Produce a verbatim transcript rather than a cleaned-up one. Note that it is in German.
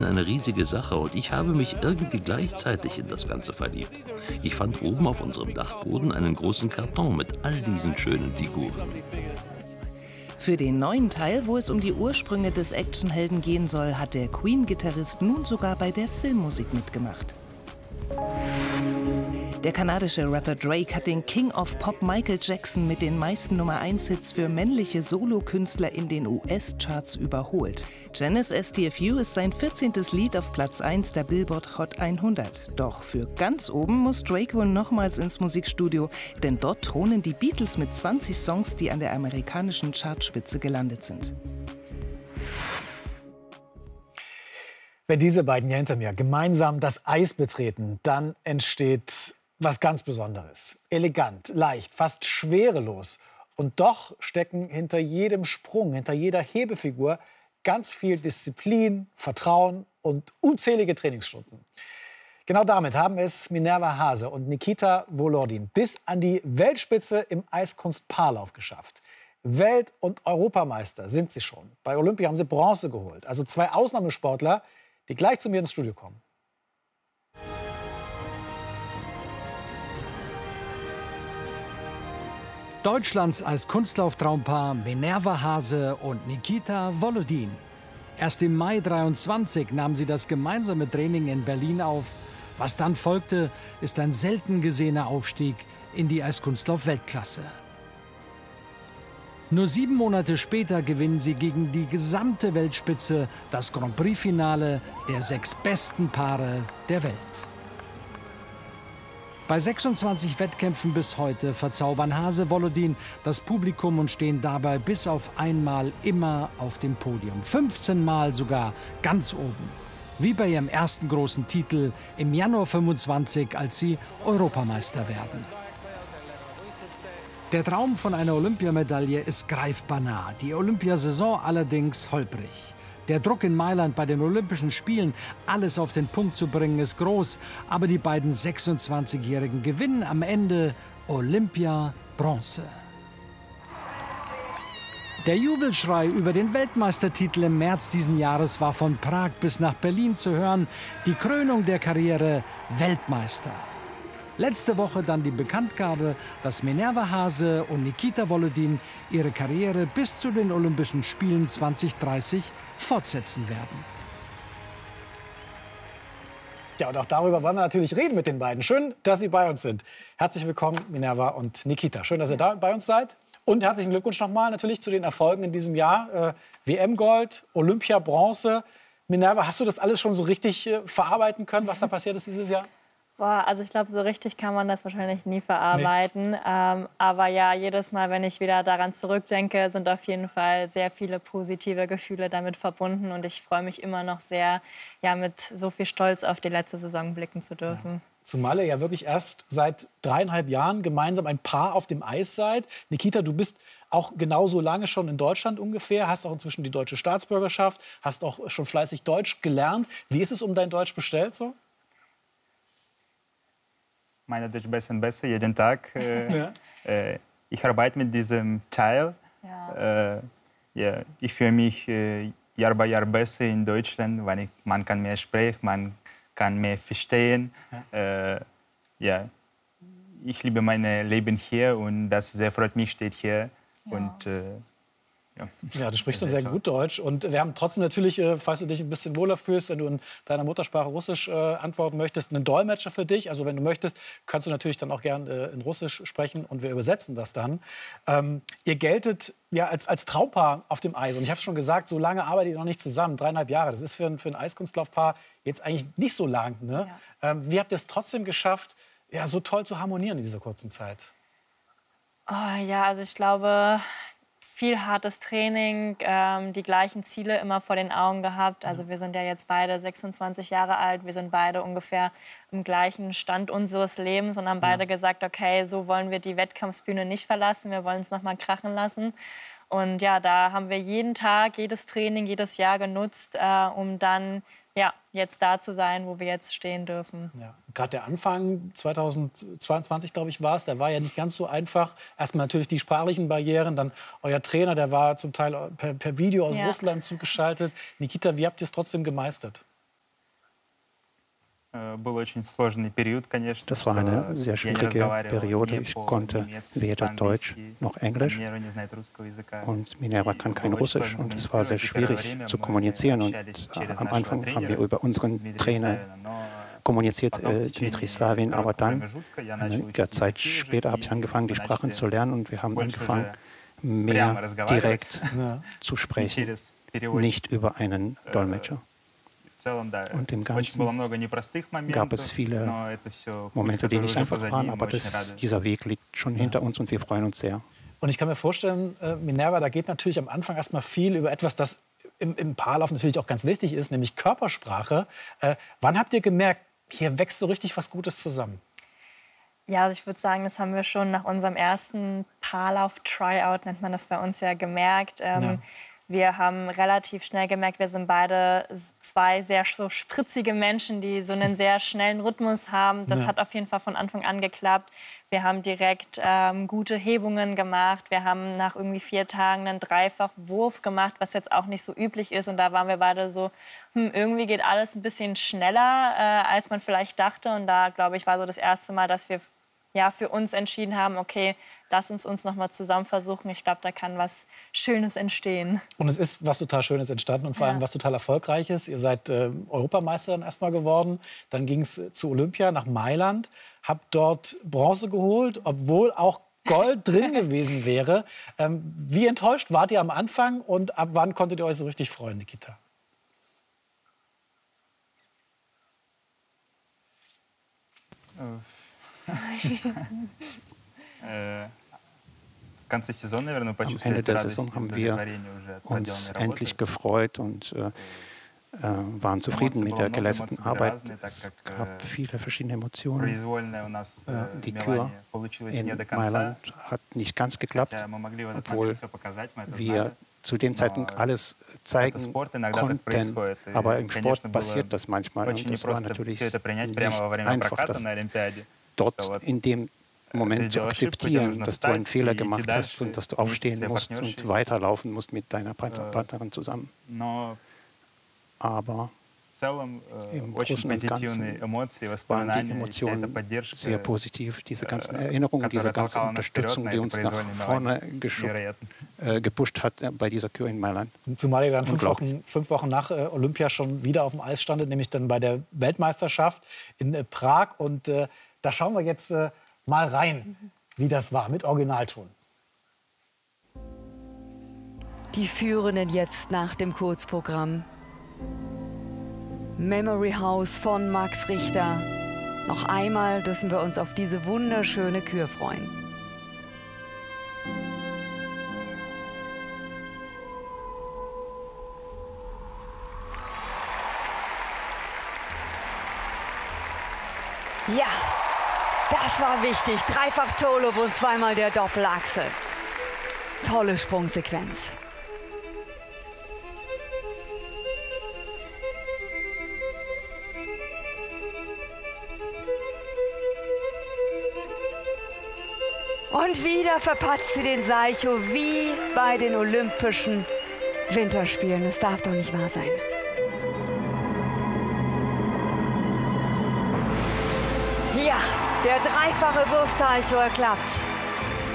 Eine riesige Sache und ich habe mich irgendwie gleichzeitig in das Ganze verliebt. Ich fand oben auf unserem Dachboden einen großen Karton mit all diesen schönen Figuren. Für den neuen Teil, wo es um die Ursprünge des Actionhelden gehen soll, hat der Queen-Gitarrist nun sogar bei der Filmmusik mitgemacht. Der kanadische Rapper Drake hat den King of Pop Michael Jackson mit den meisten Nummer eins Hits für männliche Solokünstler in den U S-Charts überholt. Janice S T F U ist sein vierzehntes Lied auf Platz eins der Billboard Hot hundert. Doch für ganz oben muss Drake wohl nochmals ins Musikstudio, denn dort thronen die Beatles mit zwanzig Songs, die an der amerikanischen Chartspitze gelandet sind. Wenn diese beiden hier hinter mir gemeinsam das Eis betreten, dann entsteht was ganz Besonderes. Elegant, leicht, fast schwerelos. Und doch stecken hinter jedem Sprung, hinter jeder Hebefigur ganz viel Disziplin, Vertrauen und unzählige Trainingsstunden. Genau damit haben es Minerva Hase und Nikita Volodin bis an die Weltspitze im Eiskunst-Paarlauf geschafft. Welt- und Europameister sind sie schon. Bei Olympia haben sie Bronze geholt. Also zwei Ausnahmesportler, die gleich zu mir ins Studio kommen. Deutschlands als Kunstlauftraumpaar Minerva Hase und Nikita Volodin. Erst im Mai dreiundzwanzig nahmen sie das gemeinsame Training in Berlin auf. Was dann folgte, ist ein selten gesehener Aufstieg in die Eiskunstlauf-Weltklasse. Nur sieben Monate später gewinnen sie gegen die gesamte Weltspitze das Grand Prix-Finale der sechs besten Paare der Welt. Bei sechsundzwanzig Wettkämpfen bis heute verzaubern Hase Volodin das Publikum und stehen dabei bis auf einmal immer auf dem Podium. fünfzehn Mal sogar ganz oben. Wie bei ihrem ersten großen Titel im Januar fünfundzwanzig, als sie Europameister werden. Der Traum von einer Olympiamedaille ist greifbar nah, die Olympiasaison allerdings holprig. Der Druck in Mailand bei den Olympischen Spielen, alles auf den Punkt zu bringen, ist groß. Aber die beiden sechsundzwanzigjährigen gewinnen am Ende Olympia Bronze. Der Jubelschrei über den Weltmeistertitel im März diesen Jahres war von Prag bis nach Berlin zu hören. Die Krönung der Karriere Weltmeister. Letzte Woche dann die Bekanntgabe, dass Minerva Hase und Nikita Volodin ihre Karriere bis zu den Olympischen Spielen zwanzig dreißig fortsetzen werden. Ja, und auch darüber wollen wir natürlich reden mit den beiden. Schön, dass Sie bei uns sind. Herzlich willkommen, Minerva und Nikita. Schön, dass ihr da bei uns seid. Und herzlichen Glückwunsch nochmal natürlich zu den Erfolgen in diesem Jahr. Äh, W M-Gold, Olympia-Bronze. Minerva, hast du das alles schon so richtig äh, verarbeiten können, was da passiert ist dieses Jahr? Boah, also ich glaube, so richtig kann man das wahrscheinlich nie verarbeiten. Nee. Ähm, aber ja, jedes Mal, wenn ich wieder daran zurückdenke, sind auf jeden Fall sehr viele positive Gefühle damit verbunden. Und ich freue mich immer noch sehr, ja, mit so viel Stolz auf die letzte Saison blicken zu dürfen. Ja. Zumal ihr ja wirklich erst seit dreieinhalb Jahren gemeinsam ein Paar auf dem Eis seid. Nikita, du bist auch genauso lange schon in Deutschland ungefähr, hast auch inzwischen die deutsche Staatsbürgerschaft, hast auch schon fleißig Deutsch gelernt. Wie ist es um dein Deutsch bestellt so? Meine Deutsch besser und besser, jeden Tag. Äh, ja. äh, ich arbeite mit diesem Teil. Ja. Äh, ja, ich fühle mich äh, Jahr bei Jahr besser in Deutschland, weil ich, man kann mehr sprechen, man kann mehr verstehen. Ja. Äh, ja. Ich liebe mein Leben hier und das sehr freut mich, steht hier. Ja. Und, äh, ja. Ja, du sprichst schon sehr gut Deutsch. Und wir haben trotzdem natürlich, äh, falls du dich ein bisschen wohler fühlst, wenn du in deiner Muttersprache Russisch äh, antworten möchtest, einen Dolmetscher für dich. Also wenn du möchtest, kannst du natürlich dann auch gern äh, in Russisch sprechen und wir übersetzen das dann. Ähm, ihr geltet ja als, als Traumpaar auf dem Eis. Und ich habe schon gesagt, so lange arbeitet ihr noch nicht zusammen, dreieinhalb Jahre. Das ist für ein, für ein Eiskunstlaufpaar jetzt eigentlich nicht so lang. Ne? Ja. Ähm, wie habt ihr es trotzdem geschafft, ja, so toll zu harmonieren in dieser kurzen Zeit? Oh, ja, also ich glaube, viel hartes Training, ähm, die gleichen Ziele immer vor den Augen gehabt. Also wir sind ja jetzt beide sechsundzwanzig Jahre alt, wir sind beide ungefähr im gleichen Stand unseres Lebens und haben beide gesagt, okay, so wollen wir die Wettkampfsbühne nicht verlassen, wir wollen es noch mal krachen lassen. Und ja, da haben wir jeden Tag, jedes Training, jedes Jahr genutzt, äh, um dann ja, jetzt da zu sein, wo wir jetzt stehen dürfen. Ja. Gerade der Anfang zweitausendzweiundzwanzig, glaube ich, war es, der war ja nicht ganz so einfach. Erstmal natürlich die sprachlichen Barrieren, dann euer Trainer, der war zum Teil per, per Video aus ja. Russland zugeschaltet. Nikita, wie habt ihr es trotzdem gemeistert? Das war eine sehr schwierige Periode. Ich konnte weder Deutsch noch Englisch und Minerva kann kein Russisch und es war sehr schwierig zu kommunizieren. Und äh, am Anfang haben wir über unseren Trainer kommuniziert, äh, Dmitri Slavin, aber dann, eine Zeit später, habe ich angefangen, die Sprachen zu lernen und wir haben angefangen, mehr direkt zu sprechen, nicht über einen Dolmetscher. Und im Ganzen gab es viele Momente, die nicht einfach waren, aber das, dieser Weg liegt schon hinter uns und wir freuen uns sehr. Und ich kann mir vorstellen, äh, Minerva, da geht natürlich am Anfang erstmal viel über etwas, das im, im Paarlauf natürlich auch ganz wichtig ist, nämlich Körpersprache. Äh, wann habt ihr gemerkt, hier wächst so richtig was Gutes zusammen? Ja, also ich würde sagen, das haben wir schon nach unserem ersten Paarlauf-Tryout, nennt man das bei uns ja, gemerkt. Ähm, ja. Wir haben relativ schnell gemerkt, wir sind beide zwei sehr so spritzige Menschen, die so einen sehr schnellen Rhythmus haben. Das ja. hat auf jeden Fall von Anfang an geklappt. Wir haben direkt ähm, gute Hebungen gemacht. Wir haben nach irgendwie vier Tagen einen Dreifachwurf gemacht, was jetzt auch nicht so üblich ist. Und da waren wir beide so, hm, irgendwie geht alles ein bisschen schneller, äh, als man vielleicht dachte. Und da, glaube ich, war so das erste Mal, dass wir ja, für uns entschieden haben, okay, lass uns uns noch mal zusammen versuchen. Ich glaube, da kann was Schönes entstehen. Und es ist was total Schönes entstanden und vor allem ja. was total Erfolgreiches. Ihr seid äh, Europameister dann erstmal geworden. Dann ging es zu Olympia nach Mailand. Habt dort Bronze geholt, obwohl auch Gold drin gewesen wäre. Ähm, wie enttäuscht wart ihr am Anfang und ab wann konntet ihr euch so richtig freuen, Nikita? Am Ende der Saison haben wir uns endlich gefreut und äh, waren zufrieden mit der geleisteten Arbeit. Es gab viele verschiedene Emotionen. Die Kür in Mailand hat nicht ganz geklappt, obwohl wir zu dem Zeitpunkt alles zeigen konnten. Aber im Sport passiert das manchmal und das war natürlich nicht einfach, das dort in dem Moment zu akzeptieren, dass du einen Fehler gemacht hast und dass du aufstehen musst und weiterlaufen musst mit deiner Partnerin zusammen. Aber im Großen und Ganzen waren die Emotionen sehr positiv. Diese ganzen Erinnerungen, diese ganze Unterstützung, die uns nach vorne äh, gepusht hat bei dieser Kür in Mailand. Zumal ihr dann fünf Wochen, fünf Wochen nach äh, Olympia schon wieder auf dem Eis standet, nämlich dann bei der Weltmeisterschaft in äh, Prag. Und äh, da schauen wir jetzt äh, mal rein, wie das war, mit Originalton. Die Führenden jetzt nach dem Kurzprogramm. Memory House von Max Richter. Noch einmal dürfen wir uns auf diese wunderschöne Kür freuen. Ja, das war wichtig. Dreifach Toe-Loop und zweimal der Doppelachsel. Tolle Sprungsequenz. Und wieder verpatzt sie den Saicho wie bei den Olympischen Winterspielen. Es darf doch nicht wahr sein. Ja, der dreifache Wurf Saicho klappt.